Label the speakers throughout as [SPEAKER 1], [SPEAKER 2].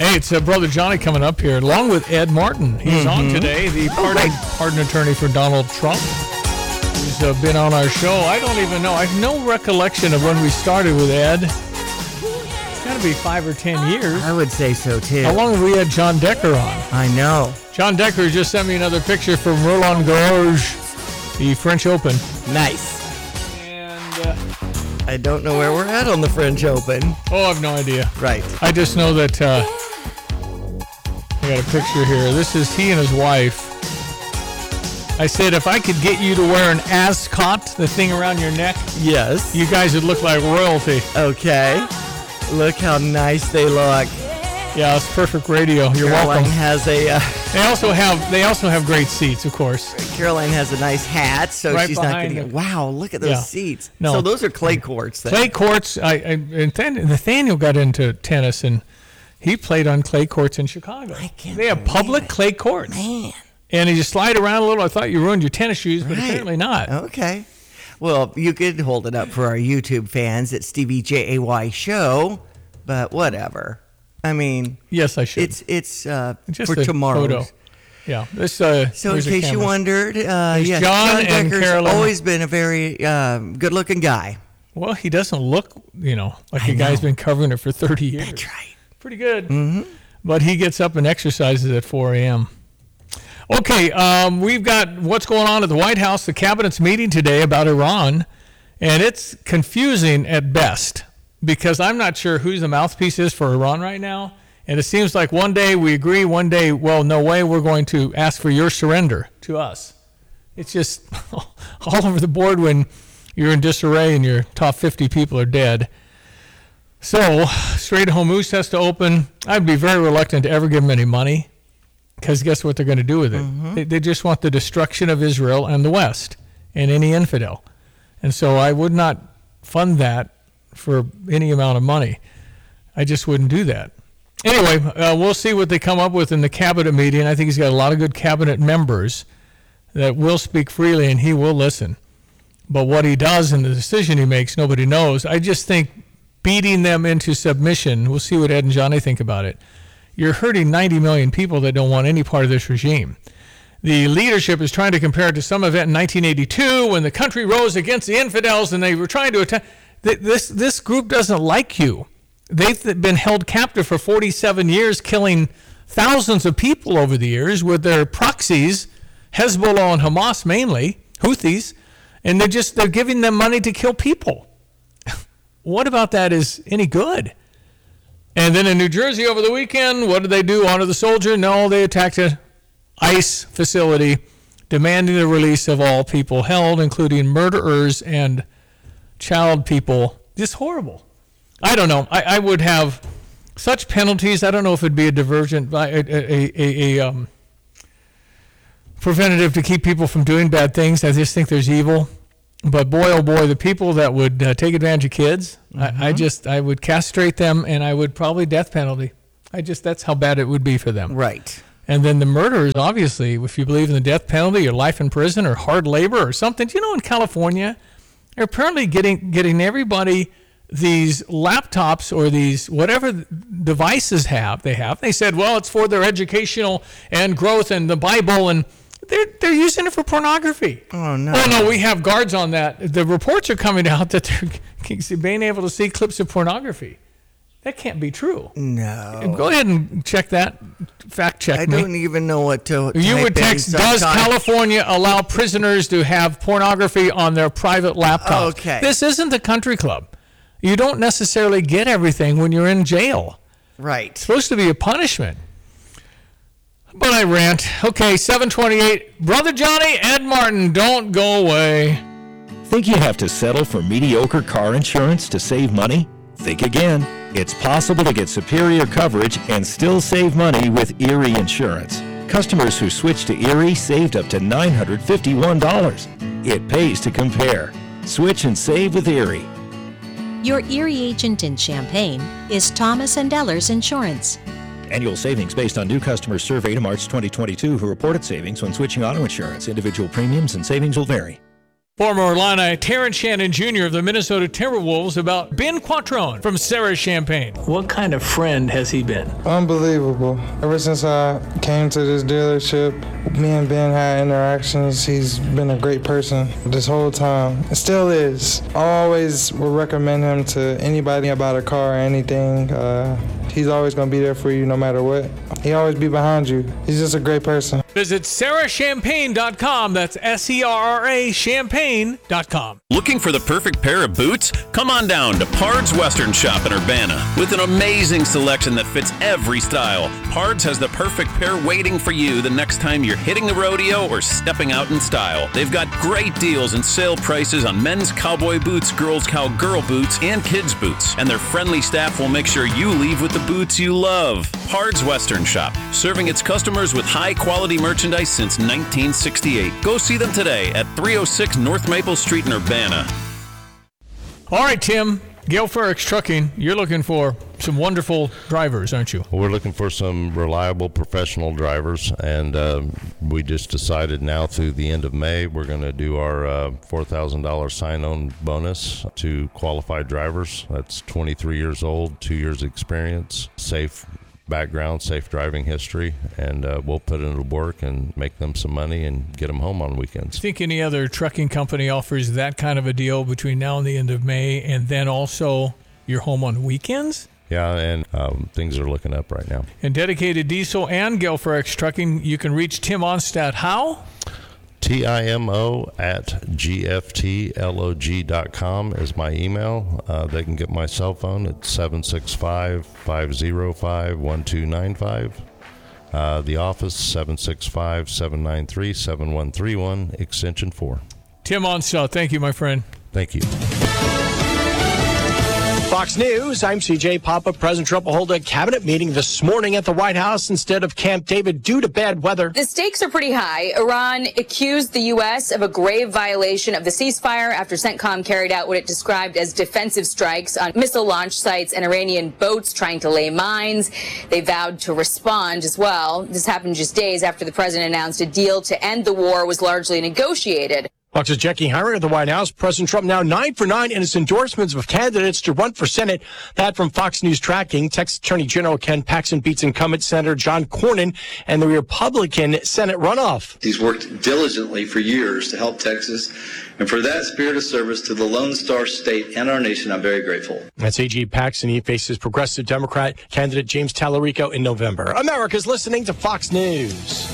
[SPEAKER 1] Hey, it's Brother Johnny coming up here, along with Ed Martin. He's on today, the pardon attorney for Donald Trump. He's been on our show. I don't even know. I have no recollection of when we started with Ed. It's got to be 5 or 10 years.
[SPEAKER 2] I would say so, too.
[SPEAKER 1] How long have we had John Decker on?
[SPEAKER 2] I know.
[SPEAKER 1] John Decker just sent me another picture from Roland Garros, the French Open.
[SPEAKER 2] Nice.
[SPEAKER 1] And
[SPEAKER 2] I don't know where we're at on the French Open.
[SPEAKER 1] I have no idea.
[SPEAKER 2] Right.
[SPEAKER 1] I just know that I got a picture here. This is he and his wife. I said, if I could get you to wear an ascot, the thing around your neck,
[SPEAKER 2] Yes.
[SPEAKER 1] you guys would look like royalty.
[SPEAKER 2] Okay. Look how nice they look.
[SPEAKER 1] Yeah, it's perfect radio. You're
[SPEAKER 2] Caroline
[SPEAKER 1] welcome.
[SPEAKER 2] has a
[SPEAKER 1] They also have great seats, of course.
[SPEAKER 2] Caroline has a nice hat, so
[SPEAKER 1] Right
[SPEAKER 2] she's not
[SPEAKER 1] behind
[SPEAKER 2] getting
[SPEAKER 1] it.
[SPEAKER 2] it. Wow, look at those
[SPEAKER 1] Yeah.
[SPEAKER 2] seats.
[SPEAKER 1] No.
[SPEAKER 2] So those are clay courts. Then.
[SPEAKER 1] Clay courts. Nathaniel got into tennis, and he played on clay courts in Chicago.
[SPEAKER 2] I can't
[SPEAKER 1] They have
[SPEAKER 2] believe
[SPEAKER 1] public
[SPEAKER 2] it.
[SPEAKER 1] clay courts.
[SPEAKER 2] Man.
[SPEAKER 1] And you just slide around a little. I thought you ruined your tennis shoes, but
[SPEAKER 2] Right.
[SPEAKER 1] apparently not.
[SPEAKER 2] Okay. Well, you could hold it up for our YouTube fans at Stevie JAY Show, but whatever. I mean,
[SPEAKER 1] Yes, I should.
[SPEAKER 2] it's
[SPEAKER 1] Just
[SPEAKER 2] for
[SPEAKER 1] a
[SPEAKER 2] tomorrow.
[SPEAKER 1] photo. Yeah. This,
[SPEAKER 2] So in
[SPEAKER 1] where's the
[SPEAKER 2] case you
[SPEAKER 1] camera?
[SPEAKER 2] wondered, yes,
[SPEAKER 1] John and
[SPEAKER 2] Decker's
[SPEAKER 1] Carolyn.
[SPEAKER 2] always been a very good-looking guy.
[SPEAKER 1] Well, he doesn't look, like
[SPEAKER 2] I
[SPEAKER 1] a guy's
[SPEAKER 2] know.
[SPEAKER 1] been covering it for 30 years.
[SPEAKER 2] That's right.
[SPEAKER 1] Pretty good. Mm-hmm. But he gets up and exercises at 4 a.m. Okay, we've got what's going on at the White House. The cabinet's meeting today about Iran, and it's confusing at best because I'm not sure who the mouthpiece is for Iran right now. And it seems like one day we agree, one day, well, no way, we're going to ask for your surrender to us. It's just all over the board when you're in disarray and your top 50 people are dead. So, Strait of Hormuz has to open. I'd be very reluctant to ever give them any money because guess what they're going to do with it?
[SPEAKER 2] Mm-hmm.
[SPEAKER 1] They just want the destruction of Israel and the West and any infidel. And so I would not fund that for any amount of money. I just wouldn't do that. Anyway, we'll see what they come up with in the cabinet meeting. I think he's got a lot of good cabinet members that will speak freely and he will listen. But what he does and the decision he makes, nobody knows. I just think beating them into submission, we'll see what Ed and Johnny think about it. You're hurting 90 million people that don't want any part of this regime. The leadership is trying to compare it to some event in 1982 when the country rose against the infidels and they were trying to attack. This group doesn't like you. They've been held captive for 47 years, killing thousands of people over the years with their proxies, Hezbollah and Hamas mainly, Houthis, and they're giving them money to kill people. What about that is any good? And then in New Jersey over the weekend, what did they do? Honor the soldier? No, they attacked an ICE facility, demanding the release of all people held, including murderers and child people. Just horrible. I don't know. I would have such penalties. I don't know if it'd be a divergent, a preventative to keep people from doing bad things. I just think there's evil. But boy, oh boy, the people that would take advantage of kids, I would castrate them and I would probably death penalty. That's how bad it would be for them.
[SPEAKER 2] Right.
[SPEAKER 1] And then the murderers, obviously, if you believe in the death penalty or life in prison or hard labor or something, in California, they're apparently getting everybody these laptops or these whatever devices they have. They said, well, it's for their educational and growth and the Bible, and they're using it for pornography.
[SPEAKER 2] Oh, no.
[SPEAKER 1] Oh, no, we have guards on that. The reports are coming out that they're being able to see clips of pornography. That can't be true.
[SPEAKER 2] No.
[SPEAKER 1] Go ahead and check that. Fact check me.
[SPEAKER 2] I don't even know what to
[SPEAKER 1] You
[SPEAKER 2] type
[SPEAKER 1] would
[SPEAKER 2] in
[SPEAKER 1] text, does
[SPEAKER 2] sometimes.
[SPEAKER 1] California allow prisoners to have pornography on their private laptops?
[SPEAKER 2] Okay.
[SPEAKER 1] This isn't a country club. You don't necessarily get everything when you're in jail.
[SPEAKER 2] Right.
[SPEAKER 1] It's supposed to be a punishment. But I rant. Okay, 728. Brother Johnny, Ed Martin, don't go away.
[SPEAKER 3] Think you have to settle for mediocre car insurance to save money? Think again. It's possible to get superior coverage and still save money with Erie Insurance. Customers who switched to Erie saved up to $951. It pays to compare. Switch and save with Erie.
[SPEAKER 4] Your Erie agent in Champaign is Thomas & Ellers Insurance.
[SPEAKER 3] Annual savings based on new customers surveyed in March 2022 who reported savings when switching auto insurance. Individual premiums and savings will vary.
[SPEAKER 1] Former Illini Terrence Shannon Jr. of the Minnesota Timberwolves about Ben Quattrone from Sarah Champagne. What kind of friend has he been?
[SPEAKER 5] Unbelievable. Ever since I came to this dealership, me and Ben had interactions. He's been a great person this whole time. It still is. I always would recommend him to anybody about a car or anything. He's always going to be there for you no matter what. He always be behind you. He's just a great person.
[SPEAKER 1] Visit sarahchampagne.com. That's S-E-R-R-A champagne.com.
[SPEAKER 6] Looking for the perfect pair of boots? Come on down to Pard's Western Shop in Urbana. With an amazing selection that fits every style, Pard's has the perfect pair waiting for you the next time you're hitting the rodeo or stepping out in style. They've got great deals and sale prices on men's cowboy boots, girls' cowgirl boots, and kids' boots. And their friendly staff will make sure you leave with the boots you love. Pard's Western Shop, serving its customers with high-quality merchandise since 1968. Go see them today at 306 North Maple Street in Urbana.
[SPEAKER 1] All right, Tim, Gale Ferrex Trucking, you're looking for some wonderful drivers, aren't you?
[SPEAKER 7] We're looking for some reliable professional drivers, and we just decided now through the end of May we're going to do our $4,000 sign-on bonus to qualified drivers. That's 23 years old, 2 years experience, safe background, safe driving history, and we'll put it into work and make them some money and get them home on weekends.
[SPEAKER 1] Think any other trucking company offers that kind of a deal between now and the end of May, and then also you're home on weekends?
[SPEAKER 7] Yeah, and things are looking up right now.
[SPEAKER 1] And Dedicated Diesel and Gale Ferrex Trucking, you can reach Tim Onstadt how? TIMO@gftlog.com is my email. They can get my cell phone at 765-505-1295. The office, 765-793-7131, extension 4. Tim Onstadt, thank you, my friend.
[SPEAKER 7] Thank you.
[SPEAKER 8] Fox News, I'm CJ Papa. President Trump will hold a cabinet meeting this morning at the White House instead of Camp David due to bad weather.
[SPEAKER 9] The stakes are pretty high. Iran accused the U.S. of a grave violation of the ceasefire after CENTCOM carried out what it described as defensive strikes on missile launch sites and Iranian boats trying to lay mines. They vowed to respond as well. This happened just days after the president announced a deal to end the war was largely negotiated.
[SPEAKER 8] Fox's Jackie Hiron at the White House. President Trump now 9 for 9 in his endorsements of candidates to run for Senate. That from Fox News Tracking. Texas Attorney General Ken Paxton beats incumbent Senator John Cornyn and the Republican Senate runoff.
[SPEAKER 10] He's worked diligently for years to help Texas, and for that spirit of service to the Lone Star State and our nation, I'm very grateful.
[SPEAKER 8] That's A.G. Paxton. He faces progressive Democrat candidate James Tallarico in November. America's listening to Fox News.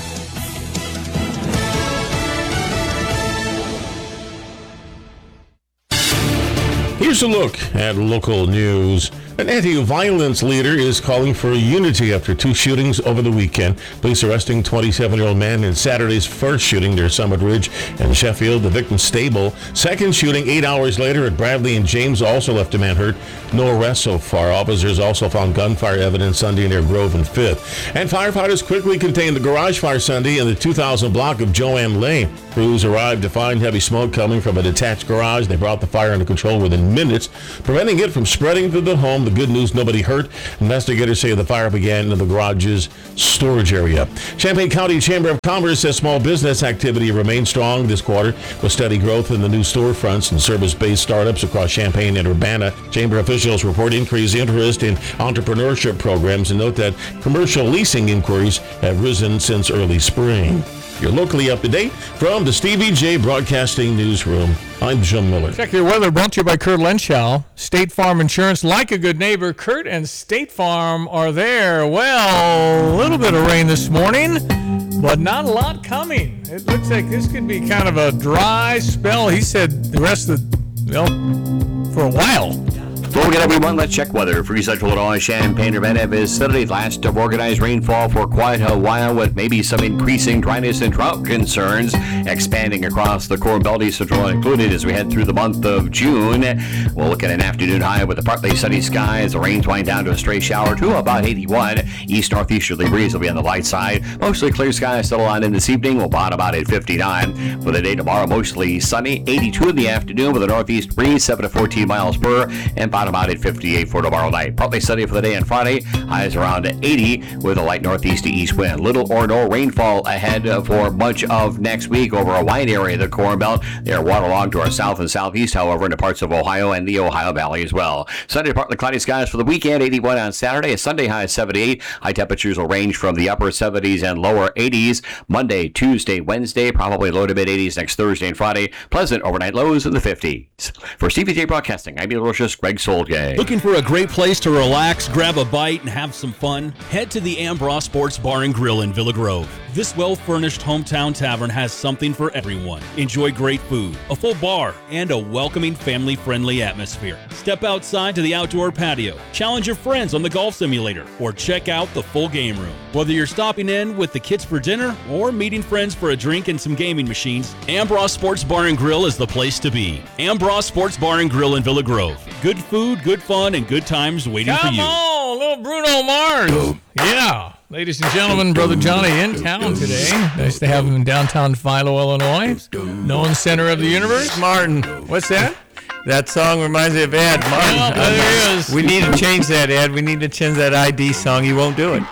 [SPEAKER 11] Here's a look at local news. An anti-violence leader is calling for unity after two shootings over the weekend. Police arresting 27-year-old man in Saturday's first shooting near Summit Ridge and Sheffield, the victim's stable. Second shooting 8 hours later at Bradley and James also left a man hurt. No arrests so far. Officers also found gunfire evidence Sunday near Grove and 5th. And firefighters quickly contained the garage fire Sunday in the 2000 block of Joanne Lane. Crews arrived to find heavy smoke coming from a detached garage. They brought the fire under control within minutes, preventing it from spreading to the home. The good news, nobody hurt. Investigators say the fire began in the garage's storage area. Champaign County Chamber of Commerce says small business activity remained strong this quarter with steady growth in the new storefronts and service-based startups across Champaign and Urbana. Chamber officials report increased interest in entrepreneurship programs and note that commercial leasing inquiries have risen since early spring. You're locally up to date from the Stevie J Broadcasting Newsroom. I'm Jim Miller.
[SPEAKER 1] Check your weather brought to you by Kurt Lenschow. State Farm Insurance, like a good neighbor. Kurt and State Farm are there. Well, a little bit of rain this morning, but not a lot coming. It looks like this could be kind of a dry spell. He said the rest of for a while.
[SPEAKER 12] Before we get everyone, let's check weather for Central Illinois, Champaign, Urbana vicinity. Last of organized rainfall for quite a while with maybe some increasing dryness and drought concerns expanding across the core belt, East Central included as we head through the month of June. We'll look at an afternoon high with a partly sunny sky as the rains wind down to a stray shower to about 81. East-northeasterly breeze will be on the light side. Mostly clear skies still on in this evening. We'll bottom out at 59. For the day tomorrow, mostly sunny. 82 in the afternoon with a northeast breeze, 7 to 14 miles per, and bottom about at 58 for tomorrow night. Partly sunny for the day on Friday. Highs around 80 with a light northeast to east wind. Little or no rainfall ahead for much of next week over a wide area of the Corn Belt. They are waterlogged to our south and southeast, however, into parts of Ohio and the Ohio Valley as well. Sunday, partly cloudy skies for the weekend. 81 on Saturday. A Sunday high of 78. High temperatures will range from the upper 70s and lower 80s. Monday, Tuesday, Wednesday, probably low to mid 80s next Thursday and Friday. Pleasant overnight lows in the 50s. For CVJ Broadcasting, I'm Neil Rochus, Greg Soldgay.
[SPEAKER 6] Looking for a great place to relax, grab a bite, and have some fun? Head to the Ambroise Sports Bar and Grill in Villa Grove. This well-furnished hometown tavern has something for everyone. Enjoy great food, a full bar, and a welcoming, family-friendly atmosphere. Step outside to the outdoor patio, challenge your friends on the golf simulator, or check out the full game room. Whether you're stopping in with the kids for dinner or meeting friends for a drink and some gaming machines, Ambroise Sports Bar and Grill is the place to be. Ambroise Sports Bar and Grill in Villa Grove. Good food, good fun, and good times waiting for you.
[SPEAKER 1] Come on, little Bruno Mars. Yeah. Ladies and gentlemen, Brother Johnny in town today. Nice to have him in downtown Philo, Illinois. Known center of the universe.
[SPEAKER 2] Martin.
[SPEAKER 1] What's that?
[SPEAKER 2] That song reminds me of Ed. Martin.
[SPEAKER 1] Well, there he is.
[SPEAKER 2] We need to change that, Ed. We need to change that ID song. You won't do it.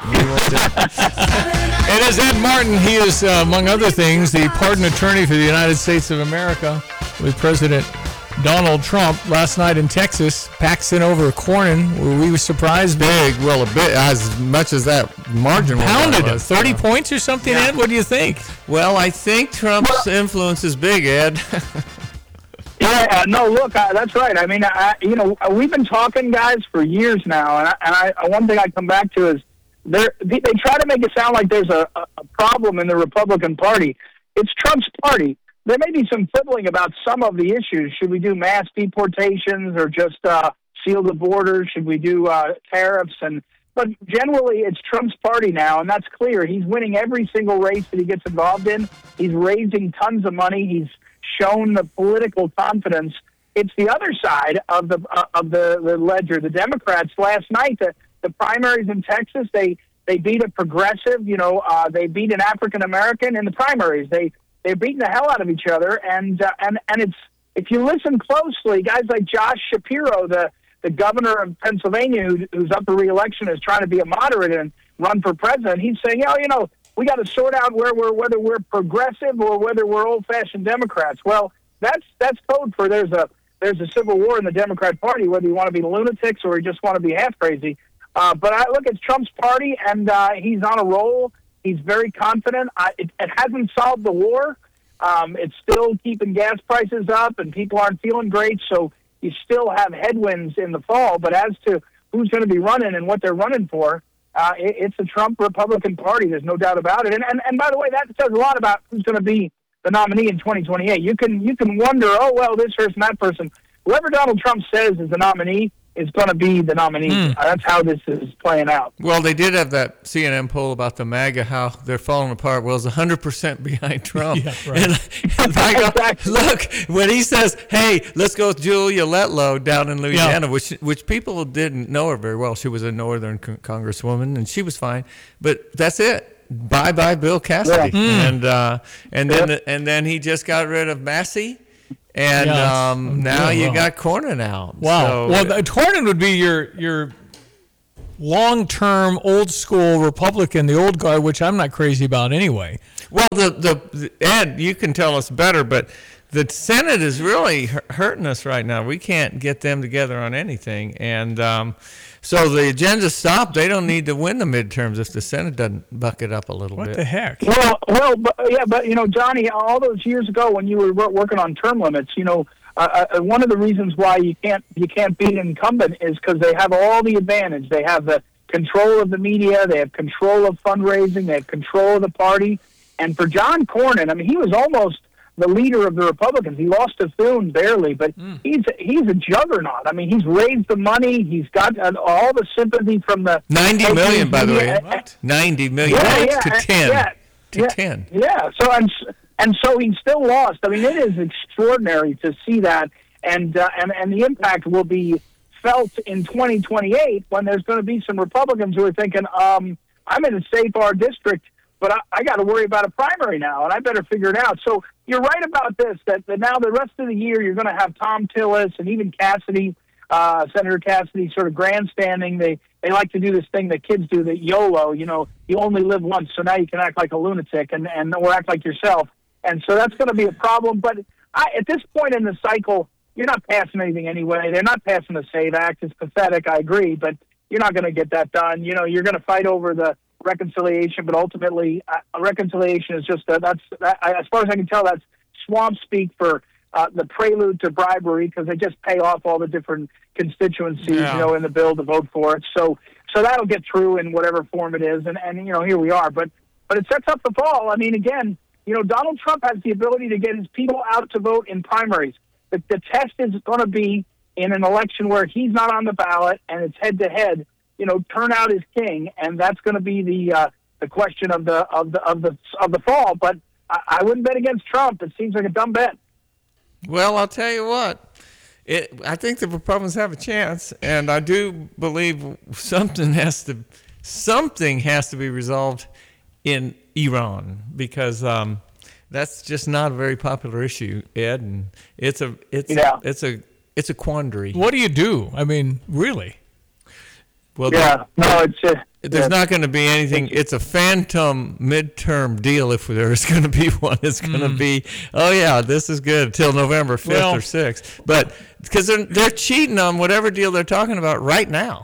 [SPEAKER 1] It is Ed Martin. He is, among other things, the pardon attorney for the United States of America with President Donald Trump. Last night in Texas, Paxton over Cornyn. Were we surprised?
[SPEAKER 2] Big. Well, a bit. As much as that margin
[SPEAKER 1] Pounded him.
[SPEAKER 2] was.
[SPEAKER 1] 30 points or something,
[SPEAKER 2] Yeah.
[SPEAKER 1] Ed? What do you think?
[SPEAKER 2] Well, I think Trump's influence is big, Ed.
[SPEAKER 13] Yeah, no, look, that's right. I mean, we've been talking, guys, for years now, and one thing I come back to is they try to make it sound like there's a problem in the Republican Party. It's Trump's party. There may be some fiddling about some of the issues. Should we do mass deportations or just seal the border? Should we do tariffs? But generally, it's Trump's party now, and that's clear. He's winning every single race that he gets involved in. He's raising tons of money. He's shown the political confidence. It's the other side of the ledger. The Democrats last night, the primaries in Texas, they beat a progressive. They beat an African American in the primaries. They're beating the hell out of each other, and it's, if you listen closely, guys like Josh Shapiro, the governor of Pennsylvania, who's up for re-election, is trying to be a moderate and run for president. He's saying, we got to sort out whether we're progressive or whether we're old-fashioned Democrats. Well, that's code for there's a civil war in the Democrat Party, whether you want to be lunatics or you just want to be half crazy. But look, it's Trump's party, and he's on a roll. He's very confident. It hasn't solved the war. It's still keeping gas prices up, and people aren't feeling great. So you still have headwinds in the fall. But as to who's going to be running and what they're running for, it's the Trump Republican Party. There's no doubt about it. And by the way, that says a lot about who's going to be the nominee in 2028. You can wonder, this person, that person. Whoever Donald Trump says is the nominee is going to be the nominee. That's how this is playing out.
[SPEAKER 2] Well, they did have that CNN poll about the MAGA, how they're falling apart. Well, it's 100% behind Trump.
[SPEAKER 1] Yeah, right.
[SPEAKER 2] And I go, look, when he says, hey, let's go with Julia Letlow down in Louisiana, which people didn't know her very well. She was a northern congresswoman, and she was fine. But that's it. Bye-bye Bill Cassidy. Yeah. And then he just got rid of Massey. And now you got Cornyn out.
[SPEAKER 1] Wow. So, Cornyn would be your long-term, old-school Republican, the old guard, which I'm not crazy about anyway.
[SPEAKER 2] Well, Ed, you can tell us better, but the Senate is really hurting us right now. We can't get them together on anything. And so the agenda stopped. They don't need to win the midterms if the Senate doesn't buck it up a little bit.
[SPEAKER 1] What the heck?
[SPEAKER 13] But Johnny, all those years ago when you were working on term limits, one of the reasons why you can't beat an incumbent is because they have all the advantage. They have the control of the media, they have control of fundraising, they have control of the party. And for John Cornyn, I mean, he was almost the leader of the Republicans. He lost to Thune barely, but he's a juggernaut. I mean, he's raised the money. He's got all the sympathy from the
[SPEAKER 2] 90 million, by the way.
[SPEAKER 1] What?
[SPEAKER 2] 90 million to 10. To 10.
[SPEAKER 13] Yeah. So he still lost. I mean, it is extraordinary to see that, and the impact will be felt in 2028 when there's going to be some Republicans who are thinking, I'm in a safe R district, but I got to worry about a primary now, and I better figure it out. So you're right about this, that now the rest of the year you're going to have Tom Tillis and even Cassidy Senator Cassidy sort of grandstanding. They like to do this thing that kids do, that YOLO, you only live once, so now you can act like a lunatic or act like yourself. And so that's going to be a problem. But at this point in the cycle, you're not passing anything anyway. They're not passing the SAVE Act. It's pathetic, I agree, but you're not going to get that done. You're going to fight over the reconciliation, but ultimately, a reconciliation is just as far as I can tell, that's swamp speak for the prelude to bribery, because they just pay off all the different constituencies, in the bill to vote for it. So that'll get through in whatever form it is, and here we are. But it sets up the fall. I mean, again, Donald Trump has the ability to get his people out to vote in primaries. The test is going to be in an election where he's not on the ballot and it's head to head. Turnout is king, and that's going to be the question of the fall. But I wouldn't bet against Trump. It seems like a dumb bet.
[SPEAKER 2] Well, I'll tell you what. I think the Republicans have a chance, and I do believe something has to be resolved in Iran, because that's just not a very popular issue, Ed, and it's a quandary.
[SPEAKER 1] What do you do? I mean, really?
[SPEAKER 2] Well,
[SPEAKER 13] it's
[SPEAKER 2] there's not going to be anything. It's a phantom midterm deal, if there's going to be one. It's going to be, this is good till November 5th or 6th. But because they're cheating on whatever deal they're talking about right now.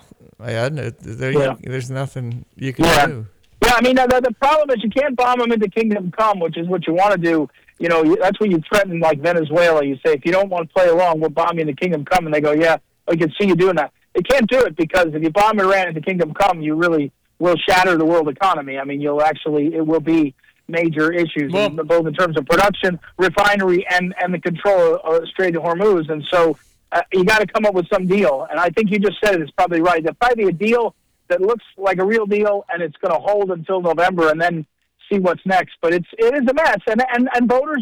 [SPEAKER 2] There's nothing you can do.
[SPEAKER 13] Yeah, I mean, the problem is you can't bomb them into Kingdom Come, which is what you want to do. That's when you threaten, like Venezuela. You say, if you don't want to play along, we'll bomb you into Kingdom Come. And they go, yeah, we can see you doing that. They can't do it, because if you bomb Iran into Kingdom Come, you really will shatter the world economy. I mean, it will be major issues, both in terms of production, refinery, and the control of Strait of Hormuz. And so you got to come up with some deal. And I think you just said it. It's probably right. There'll probably be a deal that looks like a real deal, and it's going to hold until November, and then see what's next. But it is a mess, and voters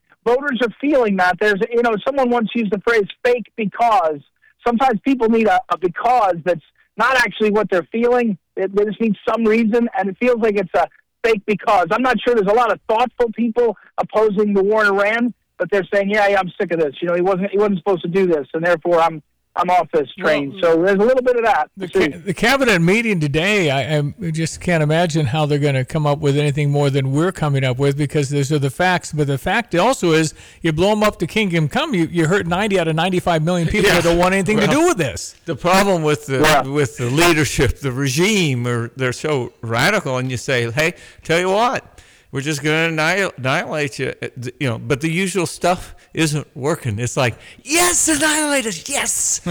[SPEAKER 13] are feeling that. There's someone once used the phrase "fake because." Sometimes people need a because that's not actually what they're feeling. They just need some reason, and it feels like it's a fake because. I'm not sure there's a lot of thoughtful people opposing the war in Iran, but they're saying, yeah, I'm sick of this. He wasn't supposed to do this, and therefore I'm off this train. So there's a little bit of that.
[SPEAKER 1] The cabinet meeting today, I just can't imagine how they're going to come up with anything more than we're coming up with, because those are the facts. But the fact also is, you blow them up to Kingdom Come, you hurt 90 out of 95 million people that don't want anything to do with this.
[SPEAKER 2] The problem with the leadership, the regime, they're so radical, and you say, hey, tell you what, we're just going to annihilate you. But the usual stuff isn't working. It's like, yes, annihilate us, yes.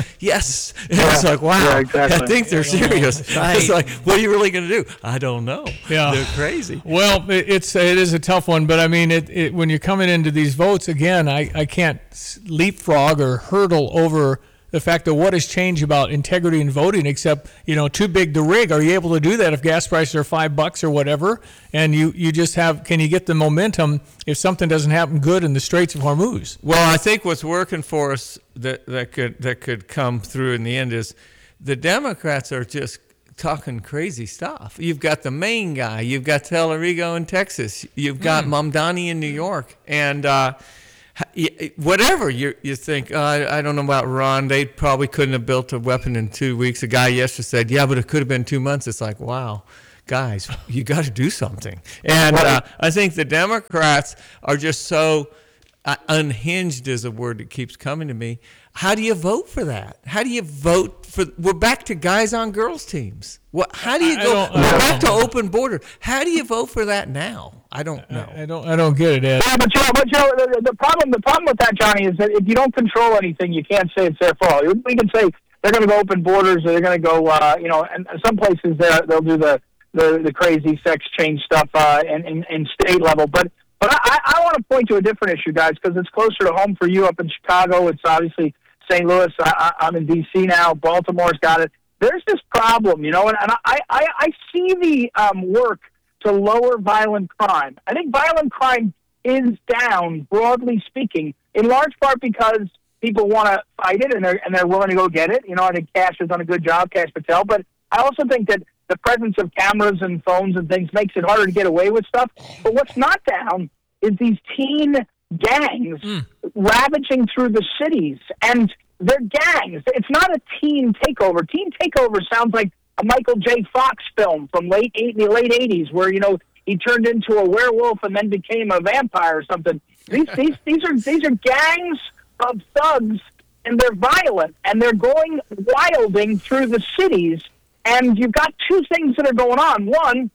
[SPEAKER 2] It's like, wow, exactly. I think they're serious. It's like, what are you really going to do? I don't know.
[SPEAKER 1] Yeah.
[SPEAKER 2] They're crazy.
[SPEAKER 1] Well, it is a tough one, but I mean, when you're coming into these votes, again, I can't leapfrog or hurdle over the fact of what has changed about integrity in voting, except, too big to rig. Are you able to do that if gas prices are $5 or whatever? And you just can you get the momentum if something doesn't happen good in the Straits of Hormuz?
[SPEAKER 2] Well, I think what's working for us that could come through in the end is the Democrats are just talking crazy stuff. You've got the Maine guy, you've got Tellerigo in Texas, you've got Mamdani in New York, and whatever you think, I don't know about Iran. They probably couldn't have built a weapon in 2 weeks. A guy yesterday said, yeah, but it could have been 2 months. It's like, wow, guys, you got to do something. And I think the Democrats are just so unhinged is a word that keeps coming to me. How do you vote for that? How do you vote for? We're back to guys on girls teams. How do you go? We're back to open border. How do you vote for that now? I don't know.
[SPEAKER 1] I don't get it, Ed.
[SPEAKER 13] Yeah, but the problem with that, Johnny, is that if you don't control anything, you can't say it's their fault. We can say they're going to go open borders, or they're going to go, and some places they'll do the crazy sex change stuff in state level, but I want to point to a different issue, guys, because it's closer to home for you up in Chicago. It's obviously St. Louis. I'm in D.C. now. Baltimore's got it. There's this problem, and I see the work to lower violent crime. I think violent crime is down, broadly speaking, in large part because people want to fight it and they're willing to go get it. I think Cash has done a good job, Cash Patel. But I also think that the presence of cameras and phones and things makes it harder to get away with stuff. But what's not down is these teen gangs ravaging through the cities. And they're gangs. It's not a teen takeover. Teen takeover sounds like a Michael J. Fox film from the late 80s where, he turned into a werewolf and then became a vampire or something. These are gangs of thugs, and they're violent, and they're going wilding through the cities. And you've got two things that are going on. One,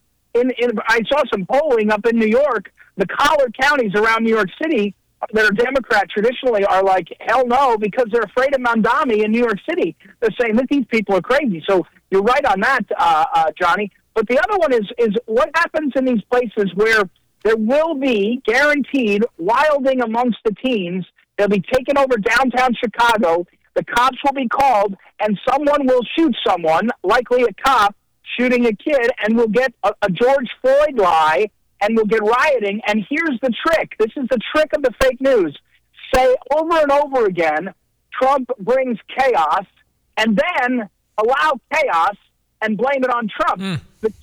[SPEAKER 13] I saw some polling up in New York. The collar counties around New York City that are Democrat traditionally are like, hell no, because they're afraid of Mamdani in New York City. They're saying that these people are crazy. So you're right on that, Johnny. But the other one is what happens in these places where there will be guaranteed wilding amongst the teens. They'll be taken over downtown Chicago. The cops will be called, and someone will shoot someone, likely a cop shooting a kid, and we'll get a George Floyd lie, and we'll get rioting. And here's the trick. This is the trick of the fake news. Say over and over again, Trump brings chaos, and then allow chaos and blame it on Trump.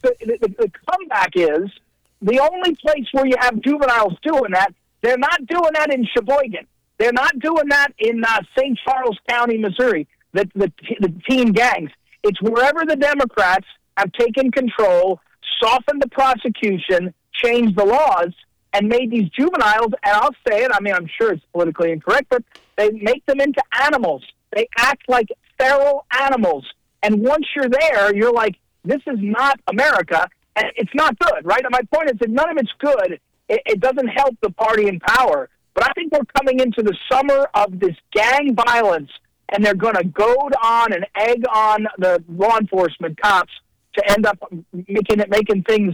[SPEAKER 13] The comeback is the only place where you have juveniles doing that, they're not doing that in Sheboygan. They're not doing that in St. Charles County, Missouri, the teen gangs. It's wherever the Democrats have taken control, softened the prosecution, changed the laws, and made these juveniles, and I'll say it, I'm sure it's politically incorrect, but they make them into animals. They act like feral animals. And once you're there, you're like, this is not America, and it's not good, right? And my point is that none of it's good. It doesn't help the party in power. But I think we're coming into the summer of this gang violence, and they're going to goad on and egg on the law enforcement cops to end up making things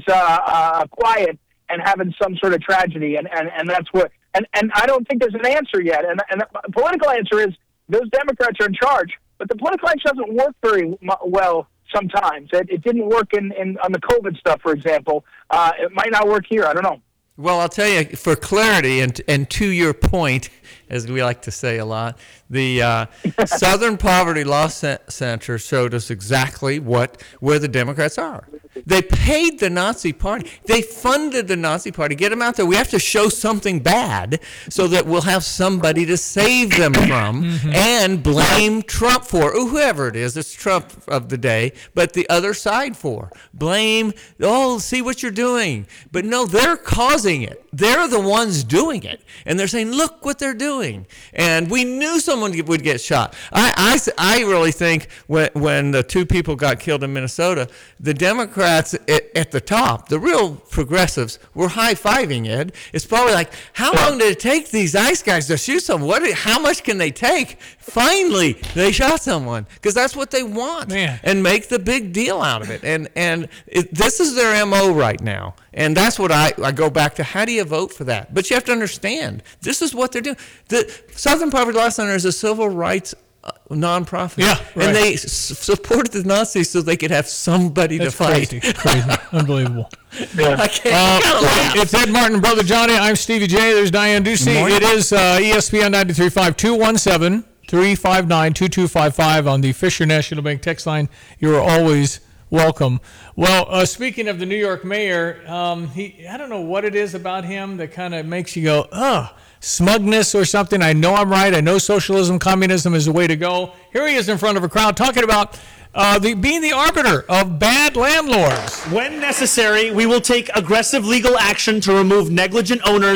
[SPEAKER 13] quiet and having some sort of tragedy. And that's what. And I don't think there's an answer yet. And the political answer is those Democrats are in charge. But the political answer doesn't work very well sometimes. It didn't work on the COVID stuff, for example. It might not work here. I don't know.
[SPEAKER 2] Well, I'll tell you, for clarity and to your point, as we like to say a lot, the Southern Poverty Law Center showed us exactly where the Democrats are. They paid the Nazi Party. They funded the Nazi Party. Get them out there. We have to show something bad so that we'll have somebody to save them from and blame Trump for, or whoever it is. It's Trump of the day, but the other side for. Blame, see what you're doing. But no, they're causing it. They're the ones doing it. And they're saying, look what they're doing. And we knew someone would get shot. I really think when the two people got killed in Minnesota, the Democrats at the top, the real progressives, were high-fiving, Ed. It's probably like, how long did it take these ICE guys to shoot someone? How much can they take? Finally, they shot someone because that's what they want. And make the big deal out of it. And this is their MO right now. And that's what I go back to. How do you vote for that? But you have to understand, this is what they're doing. The Southern Poverty Law Center is a civil rights nonprofit. Yeah, right. And they supported the Nazis so they could have somebody to fight.
[SPEAKER 1] Crazy. Unbelievable.
[SPEAKER 2] Yeah. I can't
[SPEAKER 1] it's Ed Martin, Brother Johnny. I'm Stevie J. There's Diane Ducey. It is ESPN 93.5 217-359-2255 on the Fisher National Bank text line. You're always welcome. Well, speaking of the New York mayor, I don't know what it is about him that kind of makes you go, smugness or something. I know I'm right. I know socialism, communism is the way to go. Here he is in front of a crowd talking about being the arbiter of bad landlords.
[SPEAKER 14] When necessary, we will take aggressive legal action to remove negligent owners